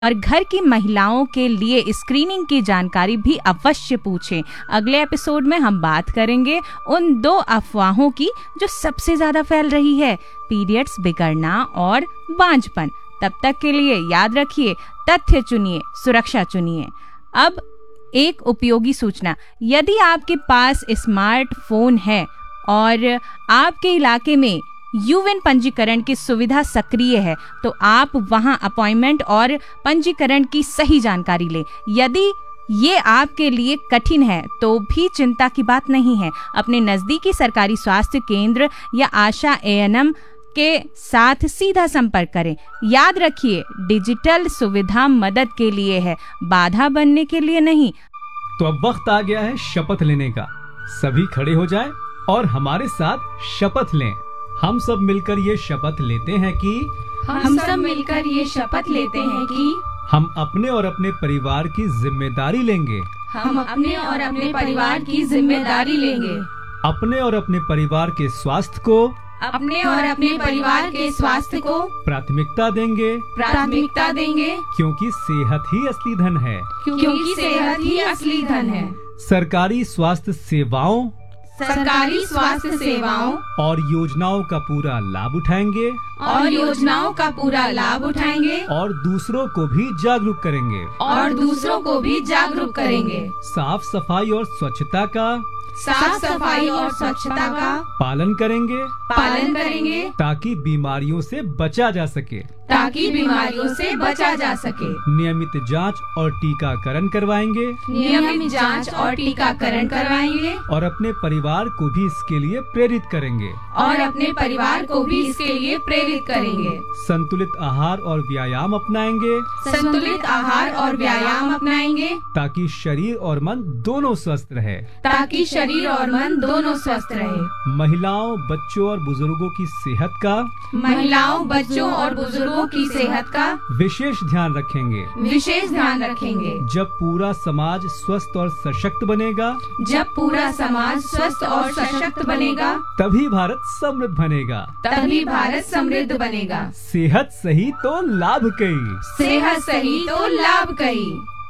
और घर की महिलाओं के लिए स्क्रीनिंग की जानकारी भी अवश्य पूछें। अगले एपिसोड में हम बात करेंगे उन 2 अफवाहों की जो सबसे ज्यादा फैल रही है, पीरियड्स बिगड़ना और बांझपन। तब तक के लिए याद रखिए, तथ्य चुनिए, सुरक्षा चुनिए। अब एक उपयोगी सूचना, यदि आपके पास स्मार्टफोन है और आपके इलाके में यूविन पंजीकरण की सुविधा सक्रिय है तो आप वहां अपॉइंटमेंट और पंजीकरण की सही जानकारी लें। यदि ये आपके लिए कठिन है तो भी चिंता की बात नहीं है। अपने नजदीकी सरकारी स्वास्थ्य केंद्र या आशा एएनएम के साथ सीधा संपर्क करें। याद रखिए, डिजिटल सुविधा मदद के लिए है, बाधा बनने के लिए नहीं। तो अब वक्त आ गया है शपथ लेने का। सभी खड़े हो जाएं और हमारे साथ शपथ लें। हम सब मिलकर ये शपथ लेते हैं कि हम अपने और अपने परिवार की जिम्मेदारी लेंगे। अपने और अपने परिवार के स्वास्थ्य को प्राथमिकता देंगे क्योंकि सेहत ही असली धन है। सरकारी स्वास्थ्य सेवाओं और योजनाओं का पूरा लाभ उठाएंगे और दूसरों को भी जागरूक करेंगे। साफ सफाई और स्वच्छता का पालन करेंगे ताकि बीमारियों से बचा जा सके। नियमित जांच और टीकाकरण करवाएंगे और अपने परिवार को भी इसके लिए प्रेरित करेंगे। संतुलित आहार और व्यायाम अपनाएंगे ताकि शरीर और मन दोनों स्वस्थ रहे। महिलाओं, बच्चों और बुजुर्गों की सेहत का विशेष ध्यान रखेंगे। जब पूरा समाज स्वस्थ और सशक्त बनेगा तभी भारत समृद्ध बनेगा। सेहत सही तो लाभ कई।